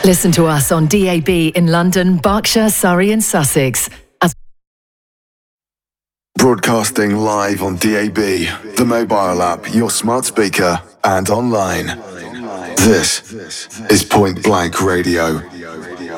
Listen to us on DAB in London, Berkshire, Surrey and Sussex. Broadcasting live on DAB, the mobile app, your smart speaker, and online. This is Point Blank Radio.